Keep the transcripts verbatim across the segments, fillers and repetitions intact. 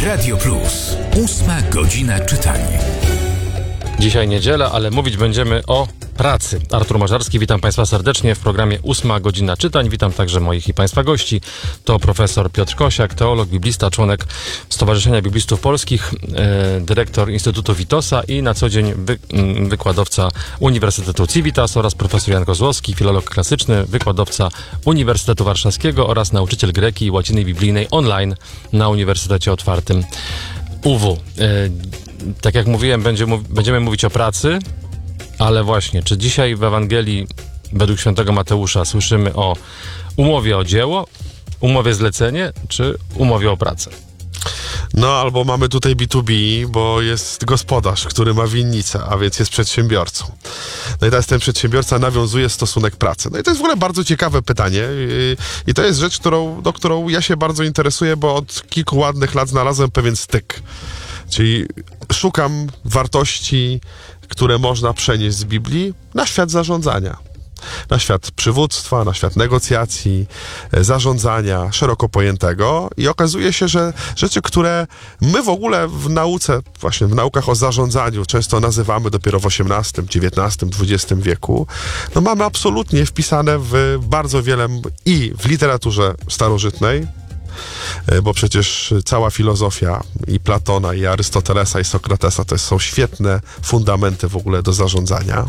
Radio Plus. Ósma godzina czytania. Dzisiaj niedziela, ale mówić będziemy o pracy. Artur Mażarski, witam Państwa serdecznie w programie Ósma godzina czytań. Witam także moich i Państwa gości. To profesor Piotr Kosiak, teolog, biblista, członek Stowarzyszenia Biblistów Polskich, e, dyrektor Instytutu Witosa i na co dzień wy, m, wykładowca Uniwersytetu Civitas oraz profesor Jan Kozłowski, filolog klasyczny, wykładowca Uniwersytetu Warszawskiego oraz nauczyciel greki i łaciny biblijnej online na Uniwersytecie Otwartym U W. E, tak jak mówiłem, będzie, będziemy mówić o pracy, ale właśnie, czy dzisiaj w Ewangelii według świętego Mateusza słyszymy o umowie o dzieło, umowie zlecenie, czy umowie o pracę? No, albo mamy tutaj B dwa B, bo jest gospodarz, który ma winnicę, a więc jest przedsiębiorcą. No i teraz ten przedsiębiorca nawiązuje stosunek pracy. No i to jest w ogóle bardzo ciekawe pytanie i, i to jest rzecz, którą, do którą ja się bardzo interesuję, bo od kilku ładnych lat znalazłem pewien styk. Czyli szukam wartości, które można przenieść z Biblii na świat zarządzania. Na świat przywództwa, na świat negocjacji, zarządzania szeroko pojętego i okazuje się, że rzeczy, które my w ogóle w nauce, właśnie w naukach o zarządzaniu często nazywamy dopiero w osiemnastym, dziewiętnastym, dwudziestym wieku, no mamy absolutnie wpisane w bardzo wiele i w literaturze starożytnej, bo przecież cała filozofia i Platona, i Arystotelesa, i Sokratesa to są świetne fundamenty w ogóle do zarządzania,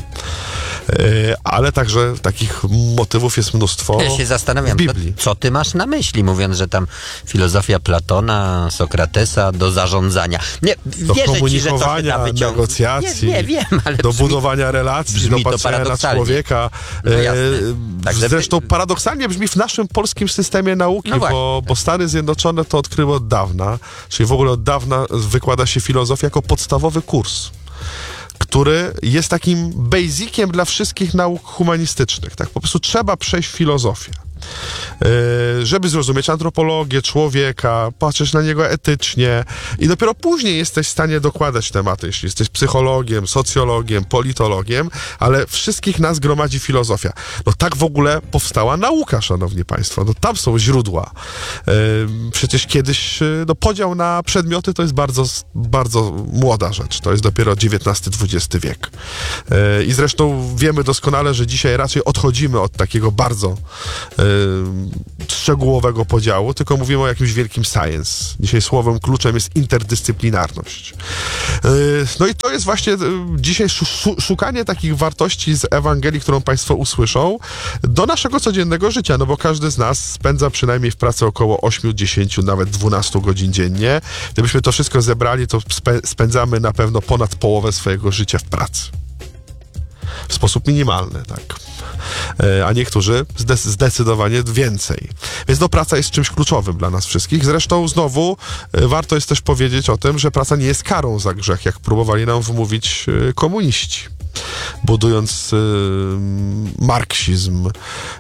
ale także takich motywów jest mnóstwo. Ja się zastanawiam, w Biblii. Co, co ty masz na myśli, mówiąc, że tam filozofia Platona, Sokratesa do zarządzania. Nie, do wierzę komunikowania, ci, że negocjacji, nie, nie wiem, ale do brzmi, budowania relacji, do patrzenia na człowieka. No jasne. Także Zresztą by... paradoksalnie brzmi w naszym polskim systemie nauki, no bo, bo Stany Zjednoczone to odkryły od dawna, czyli w ogóle od dawna wykłada się filozofię jako podstawowy kurs, który jest takim basiciem dla wszystkich nauk humanistycznych. Tak? Po prostu trzeba przejść filozofię. Yy, żeby zrozumieć antropologię człowieka, patrzeć na niego etycznie i dopiero później jesteś w stanie dokładać tematy, jeśli jesteś psychologiem, socjologiem, politologiem, ale wszystkich nas gromadzi filozofia. No tak w ogóle powstała nauka, szanowni państwo. No tam są źródła. Yy, przecież kiedyś no, podział na przedmioty to jest bardzo, bardzo młoda rzecz. To jest dopiero dziewiętnasty dwudziesty wiek. Yy, I zresztą wiemy doskonale, że dzisiaj raczej odchodzimy od takiego bardzo yy, szczegółowego podziału, tylko mówimy o jakimś wielkim science. Dzisiaj słowem kluczem jest interdyscyplinarność. No i to jest właśnie dzisiaj szukanie takich wartości z Ewangelii, którą państwo usłyszą, do naszego codziennego życia, no bo każdy z nas spędza przynajmniej w pracy około osiem, dziesięć, nawet dwanaście godzin dziennie. Gdybyśmy to wszystko zebrali, to spędzamy na pewno ponad połowę swojego życia w pracy. W sposób minimalny, tak. A niektórzy zde- zdecydowanie więcej. Więc no, praca jest czymś kluczowym dla nas wszystkich. Zresztą znowu y, warto jest też powiedzieć o tym, że praca nie jest karą za grzech, jak próbowali nam wmówić y, komuniści. Budując y, marksizm y,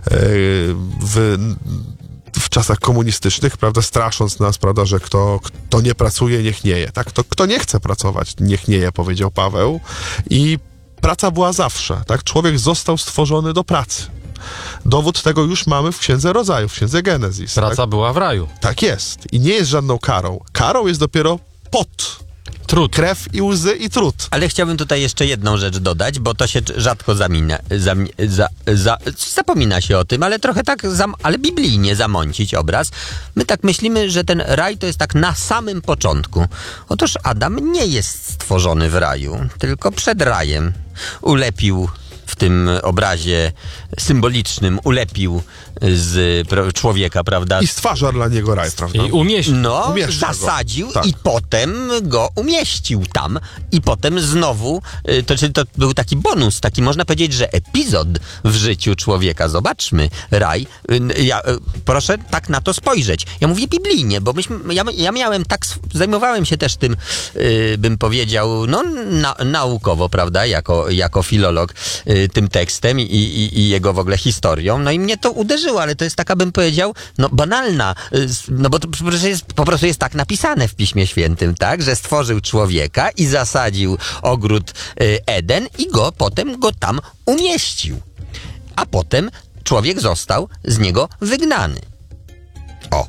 w... w czasach komunistycznych, prawda, strasząc nas, prawda, że kto, kto nie pracuje, niech nie je. Tak? To, kto nie chce pracować, niech nie je, powiedział Paweł. I praca była zawsze, tak? Człowiek został stworzony do pracy. Dowód tego już mamy w Księdze Rodzajów, w Księdze Genezis. Praca tak? była w raju. Tak jest. I nie jest żadną karą. Karą jest dopiero pot. Trud. Krew i łzy i trud. Ale chciałbym tutaj jeszcze jedną rzecz dodać, bo to się rzadko zamina, zam, za, za, zapomina się o tym, ale trochę tak, zam, ale biblijnie zamącić obraz. My tak myślimy, że ten raj to jest tak na samym początku. Otóż Adam nie jest stworzony w raju, tylko przed rajem. Ulepił w tym obrazie symbolicznym, ulepił z pro, człowieka, prawda? I stwarza dla niego raj, prawda? I umieścił. No, Umieszcza zasadził go. Tak. i potem go umieścił tam. I potem znowu, to, czyli to był taki bonus, taki można powiedzieć, że epizod w życiu człowieka. Zobaczmy, raj. Ja, proszę tak na to spojrzeć. Ja mówię biblijnie, bo myśmy, ja, ja miałem tak, zajmowałem się też tym, yy, bym powiedział, no na, naukowo, prawda, jako, jako filolog, yy, tym tekstem i, i, i jego w ogóle historią. No i mnie to uderzyło, ale to jest taka, bym powiedział, no banalna, no bo to po prostu jest, po prostu jest tak napisane w Piśmie Świętym, tak, że stworzył człowieka i zasadził ogród y, Eden i go potem go tam umieścił. A potem człowiek został z niego wygnany. O.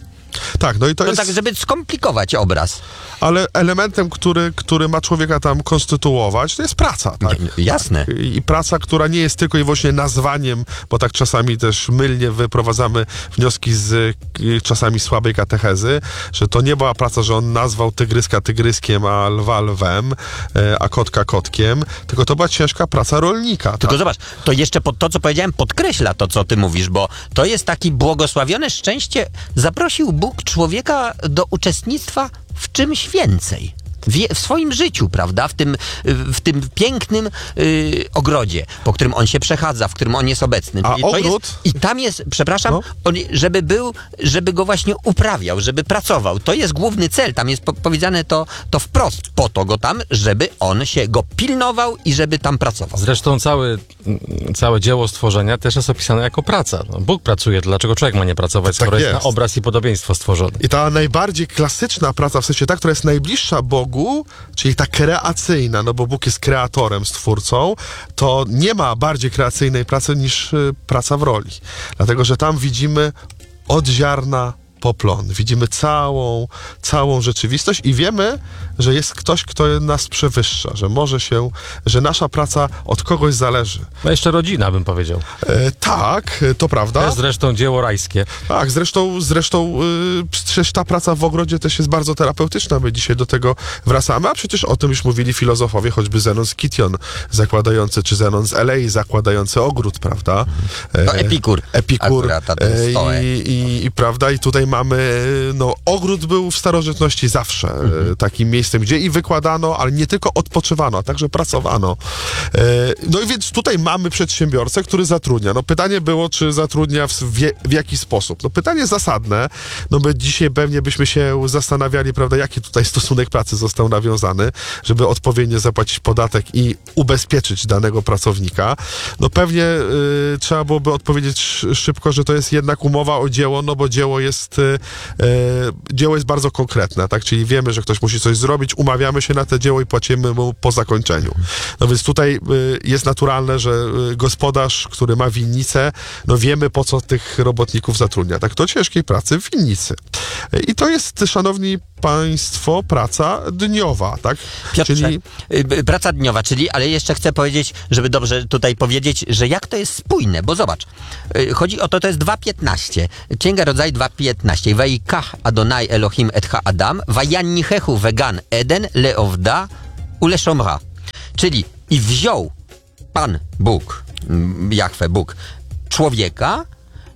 Tak, no i to No jest... tak, żeby skomplikować obraz. Ale elementem, który, który ma człowieka tam konstytuować, to jest praca, tak? Jasne. I, I praca, która nie jest tylko i wyłącznie nazwaniem, bo tak czasami też mylnie wyprowadzamy wnioski z y, czasami słabej katechezy, że to nie była praca, że on nazwał tygryska tygryskiem, a lwa lwem, y, a kotka kotkiem, tylko to była ciężka praca rolnika. Tylko tak? zobacz, to jeszcze pod to, co powiedziałem, podkreśla to, co ty mówisz, bo to jest taki błogosławione szczęście. Zaprosił Bóg człowieka do uczestnictwa w czymś więcej. W, je, w swoim życiu, prawda? W tym, w tym pięknym y, ogrodzie, po którym on się przechadza, w którym on jest obecny. A I, to ogród? jest, I tam jest, przepraszam, No. on, żeby był, żeby go właśnie uprawiał, żeby pracował. To jest główny cel. Tam jest po, powiedziane to, to wprost. Po to go tam, żeby on się go pilnował i żeby tam pracował. Zresztą cały, całe dzieło stworzenia też jest opisane jako praca. No, Bóg pracuje, dlaczego człowiek ma nie pracować, skoro Tak jest na jest. obraz i podobieństwo stworzony. I ta najbardziej klasyczna praca, w sensie ta, która jest najbliższa Bogu, czyli ta kreacyjna, no bo Bóg jest kreatorem, stwórcą, to nie ma bardziej kreacyjnej pracy niż y, praca w roli. Dlatego, że tam widzimy od ziarna po plon. Widzimy całą, całą rzeczywistość i wiemy, że jest ktoś, kto nas przewyższa, że może się, że nasza praca od kogoś zależy. No jeszcze rodzina, bym powiedział. E, tak, to To prawda. jest zresztą dzieło rajskie. Tak, zresztą, zresztą yy, przecież ta praca w ogrodzie też jest bardzo terapeutyczna. My dzisiaj do tego wracamy, a przecież o tym już mówili filozofowie, choćby Zenon z Kition zakładający, czy Zenon z Elei zakładający ogród, prawda? E, To Epikur. Epikur. Akurat, a ten E, stołek. i, i, I prawda, i tutaj mamy, no ogród był w starożytności zawsze e, takim miejscem, gdzie i wykładano, ale nie tylko odpoczywano, a także pracowano. E, no i więc tutaj mamy przedsiębiorcę, który zatrudnia. No pytanie było, czy zatrudnia w, w, w jaki sposób. No pytanie zasadne, no my dzisiaj pewnie byśmy się zastanawiali, prawda, jaki tutaj stosunek pracy został nawiązany, żeby odpowiednio zapłacić podatek i ubezpieczyć danego pracownika. No pewnie y, trzeba byłoby odpowiedzieć sz- szybko, że to jest jednak umowa o dzieło, no bo dzieło jest, y, y, dzieło jest bardzo konkretne, tak, czyli wiemy, że ktoś musi coś zrobić, umawiamy się na to dzieło i płacimy mu po zakończeniu. No więc tutaj y, jest naturalne, że y, gospodarz, który ma winnicę, no wiemy, po co tych robotników zatrudnia. Tak, to ciężkiej pracy w winnicy. I to jest, szanowni państwo, praca dniowa, tak? Piotrze, Czyli y, praca dniowa, czyli, ale jeszcze chcę powiedzieć, żeby dobrze tutaj powiedzieć, że jak to jest spójne, bo zobacz, y, chodzi o to, to jest dwa piętnaście, Księga Rodzaju dwa piętnaście, Vayikach Adonai Elohim et ha-Adam, Vayannichechu vegan Eden leovda uleszomra, czyli i wziął Pan Bóg, mm, Jahwe Bóg, człowieka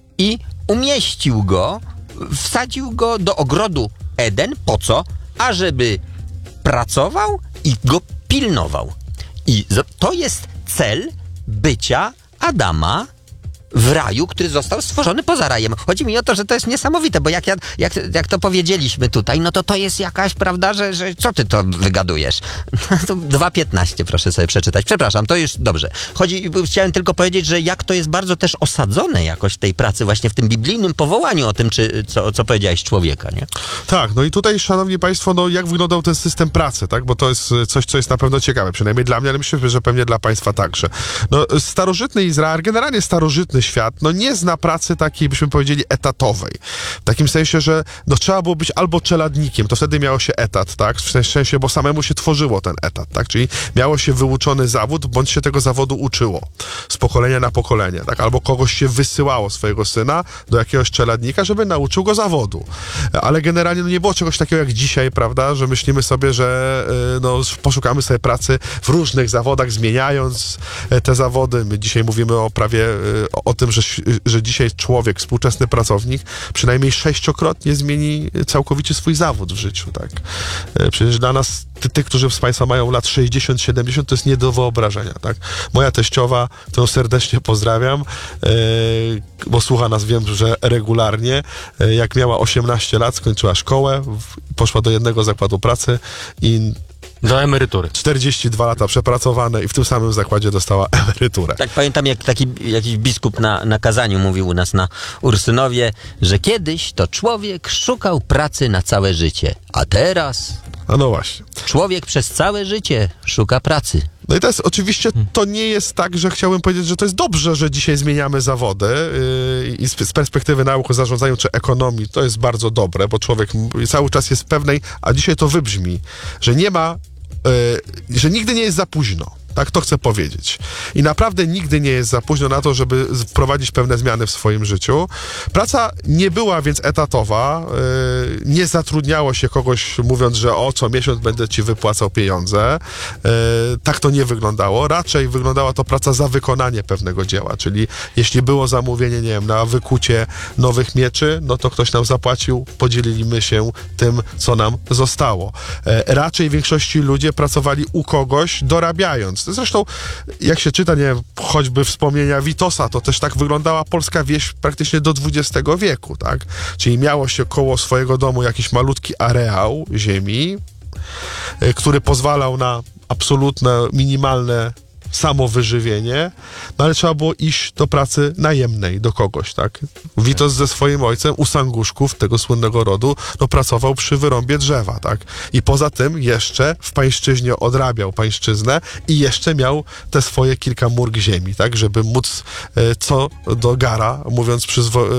i umieścił go, wsadził go do ogrodu Eden, po co? Ażeby pracował i go pilnował. I to jest cel bycia Adama w raju, który został stworzony poza rajem. Chodzi mi o to, że to jest niesamowite, bo jak, ja, jak, jak to powiedzieliśmy tutaj, no to to jest jakaś, prawda, że, że co ty to wygadujesz? dwa piętnaście proszę sobie przeczytać. Przepraszam, to już dobrze. Chodzi, chciałem tylko powiedzieć, że jak to jest bardzo też osadzone jakoś w tej pracy, właśnie w tym biblijnym powołaniu o tym, czy, co, co powiedziałeś, człowieka, nie? tak, no i tutaj, szanowni państwo, no jak wyglądał ten system pracy, tak? Bo to jest coś, co jest na pewno ciekawe, przynajmniej dla mnie, ale myślę, że pewnie dla państwa także. No, starożytny Izrael, generalnie starożytny świat, no nie zna pracy takiej, byśmy powiedzieli, etatowej. W takim sensie, że no trzeba było być albo czeladnikiem, to wtedy miało się etat, tak? W sensie, bo samemu się tworzyło ten etat, tak? Czyli miało się wyuczony zawód, bądź się tego zawodu uczyło z pokolenia na pokolenie, tak? Albo kogoś się wysyłało, swojego syna, do jakiegoś czeladnika, żeby nauczył go zawodu. Ale generalnie no nie było czegoś takiego jak dzisiaj, prawda? Że myślimy sobie, że yy, no, poszukamy sobie pracy w różnych zawodach, zmieniając yy, te zawody. My dzisiaj mówimy o prawie yy, o tym, że, że dzisiaj człowiek, współczesny pracownik przynajmniej sześciokrotnie zmieni całkowicie swój zawód w życiu, tak? Yy, przecież dla nas, ty, tych, którzy z państwa mają lat sześćdziesiąt siedemdziesiąt, to jest nie do wyobrażenia, tak? Moja teściowa, którą serdecznie pozdrawiam, yy, bo słucha nas, wiem, że regularnie, yy, jak miała osiemnaście lat, skończyła szkołę, w, poszła do jednego zakładu pracy i Do emerytury. czterdzieści dwa lata przepracowane i w tym samym zakładzie dostała emeryturę. Tak pamiętam, jak taki jakiś biskup na, na kazaniu mówił u nas na Ursynowie, że kiedyś to człowiek szukał pracy na całe życie, a teraz A no właśnie. człowiek przez całe życie szuka pracy. No i to jest oczywiście, to nie jest tak, że chciałbym powiedzieć, że to jest dobrze, że dzisiaj zmieniamy zawody yy, i z, z perspektywy nauk o zarządzaniu czy ekonomii to jest bardzo dobre, bo człowiek cały czas jest w pewnej, a dzisiaj to wybrzmi, że nie ma, yy, że nigdy nie jest za późno. Tak, to chcę powiedzieć. I naprawdę nigdy nie jest za późno na to, żeby wprowadzić pewne zmiany w swoim życiu. Praca nie była więc etatowa, yy, nie zatrudniało się kogoś mówiąc, że o, co miesiąc będę ci wypłacał pieniądze. Yy, tak to nie wyglądało. Raczej wyglądała to praca za wykonanie pewnego dzieła, czyli jeśli było zamówienie, nie wiem, na wykucie nowych mieczy, no to ktoś nam zapłacił, podzieliliśmy się tym, co nam zostało. Yy, raczej w większości ludzie pracowali u kogoś, dorabiając. Zresztą, jak się czyta, nie wiem, choćby wspomnienia Witosa, to też tak wyglądała polska wieś praktycznie do dwudziestego wieku, tak? Czyli miało się koło swojego domu jakiś malutki areał ziemi, y, który pozwalał na absolutne, minimalne samowyżywienie, no ale trzeba było iść do pracy najemnej, do kogoś, tak? Witos ze swoim ojcem u Sanguszków, tego słynnego rodu, no pracował przy wyrąbie drzewa, tak? I poza tym jeszcze w pańszczyźnie odrabiał pańszczyznę i jeszcze miał te swoje kilka mórg ziemi, tak? Żeby móc e, co do gara, mówiąc przyzwo-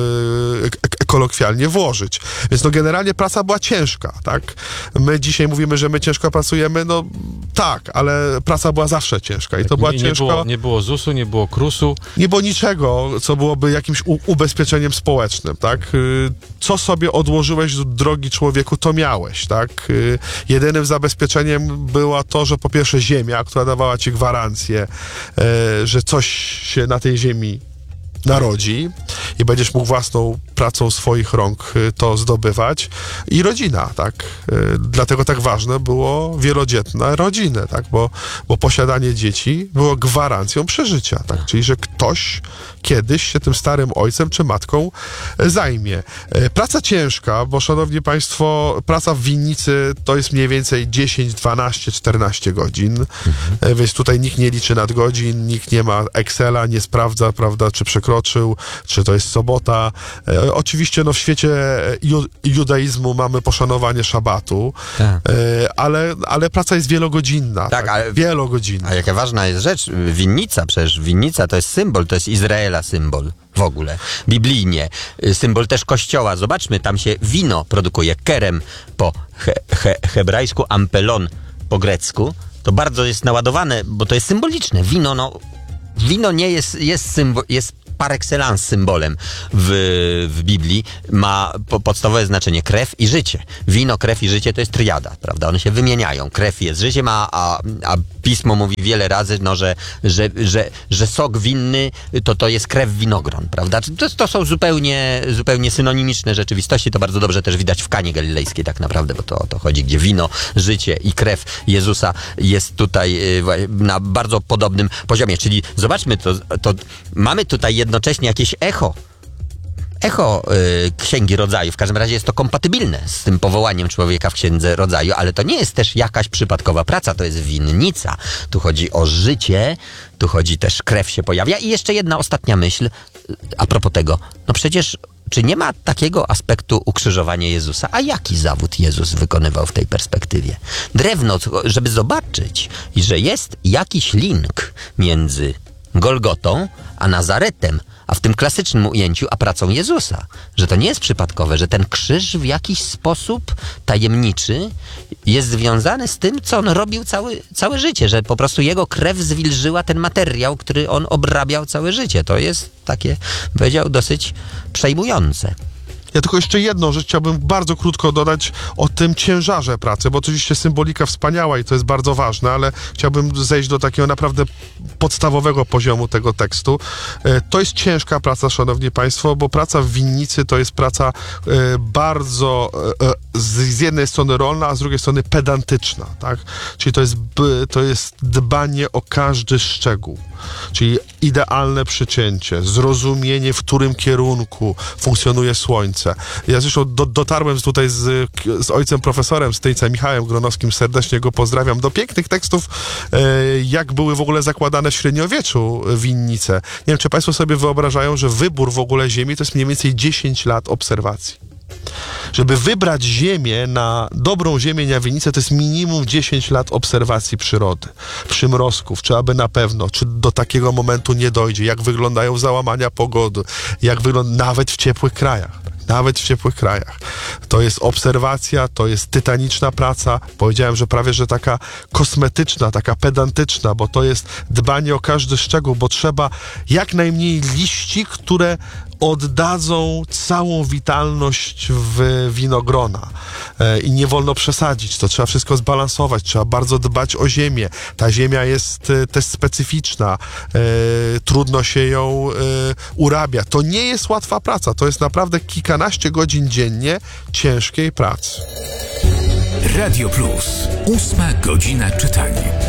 e, kolokwialnie, włożyć. Więc no generalnie praca była ciężka, tak? My dzisiaj mówimy, że my ciężko pracujemy, no tak, ale praca była zawsze ciężka i to była nie, ciężka. Nie było, nie było zusu, nie było krusu. Nie było niczego, co byłoby jakimś u- ubezpieczeniem społecznym, tak? Y, Co sobie odłożyłeś, drogi człowieku, to miałeś, tak? Y, Jedynym zabezpieczeniem była to, że po pierwsze ziemia, która dawała ci gwarancję, y, że coś się na tej ziemi narodzi i będziesz mógł własną pracą swoich rąk y, to zdobywać i rodzina, tak? Y, Dlatego tak ważne było wielodzietne rodziny, tak? Bo, bo posiadanie dzieci było gwarancją przeżycia, tak? Czyli, że ktoś kiedyś się tym starym ojcem czy matką y, zajmie. Y, Praca ciężka, bo szanowni państwo, praca w winnicy to jest mniej więcej dziesięć, dwanaście, czternaście godzin, mhm. y, więc tutaj nikt nie liczy nadgodzin, nikt nie ma Excela, nie sprawdza, prawda, czy przekroczył, czy to jest sobota. E, oczywiście no, w świecie ju, judaizmu mamy poszanowanie szabatu, Tak. e, ale, ale praca jest wielogodzinna. Tak, Tak, ale- wielogodzinna. A jaka ważna jest rzecz, winnica, przecież winnica to jest symbol, to jest Izraela symbol w ogóle, biblijnie. Symbol też kościoła. Zobaczmy, tam się wino produkuje, kerem po he, he, hebrajsku, ampelon po grecku. To bardzo jest naładowane, bo to jest symboliczne. Wino, no, wino nie jest, jest symbol, jest par excellence symbolem w, w Biblii, ma po, podstawowe znaczenie krew i życie. Wino, krew i życie to jest triada, prawda? One się wymieniają. Krew jest życiem, a, a, a Pismo mówi wiele razy, no, że, że, że, że sok winny to, to jest krew winogron, prawda? To, to są zupełnie, zupełnie synonimiczne rzeczywistości. To bardzo dobrze też widać w Kanie Galilejskiej tak naprawdę, bo to o to chodzi, gdzie wino, życie i krew Jezusa jest tutaj na bardzo podobnym poziomie. Czyli zobaczmy, to, to mamy tutaj jednocześnie jakieś echo echo y, Księgi Rodzaju. W każdym razie jest to kompatybilne z tym powołaniem człowieka w Księdze Rodzaju, ale to nie jest też jakaś przypadkowa praca, to jest winnica. Tu chodzi o życie, tu chodzi też, krew się pojawia. I jeszcze jedna ostatnia myśl a propos tego. No przecież czy nie ma takiego aspektu ukrzyżowania Jezusa? A jaki zawód Jezus wykonywał w tej perspektywie? Drewno, żeby zobaczyć, że jest jakiś link między Golgotą a Nazaretem, a w tym klasycznym ujęciu, a pracą Jezusa. Że to nie jest przypadkowe, że ten krzyż w jakiś sposób tajemniczy jest związany z tym, co on robił cały, całe życie, że po prostu jego krew zwilżyła ten materiał, który on obrabiał całe życie. To jest takie, powiedział, dosyć przejmujące. Ja tylko jeszcze jedną rzecz chciałbym bardzo krótko dodać o tym ciężarze pracy, bo oczywiście symbolika wspaniała i to jest bardzo ważne, ale chciałbym zejść do takiego naprawdę podstawowego poziomu tego tekstu. To jest ciężka praca, szanowni państwo, bo praca w winnicy to jest praca bardzo z jednej strony rolna, a z drugiej strony pedantyczna, tak? Czyli to jest, to jest dbanie o każdy szczegół, czyli idealne przycięcie, zrozumienie, w którym kierunku funkcjonuje słońce. Ja zresztą do, dotarłem tutaj z, z ojcem profesorem z Tyńca, Michałem Gronowskim, serdecznie go pozdrawiam, do pięknych tekstów, e, jak były w ogóle zakładane w średniowieczu winnice. Nie wiem, czy państwo sobie wyobrażają, że wybór w ogóle ziemi to jest mniej więcej dziesięć lat obserwacji. Żeby wybrać ziemię na dobrą ziemię niawinicę, to jest minimum dziesięć lat obserwacji przyrody, przymrozków, czy aby na pewno, czy do takiego momentu nie dojdzie, jak wyglądają załamania pogody, jak wygląda nawet w ciepłych krajach. Nawet w ciepłych krajach. To jest obserwacja, to jest tytaniczna praca. Powiedziałem, że prawie, że taka kosmetyczna, taka pedantyczna, bo to jest dbanie o każdy szczegół, bo trzeba jak najmniej liści, które oddadzą całą witalność w winogrona. E, I nie wolno przesadzić. To trzeba wszystko zbalansować. Trzeba bardzo dbać o ziemię. Ta ziemia jest e, też specyficzna. E, trudno się ją e, urabia. To nie jest łatwa praca. To jest naprawdę kilkanaście godzin dziennie ciężkiej pracy. Radio Plus. Ósma godzina czytania.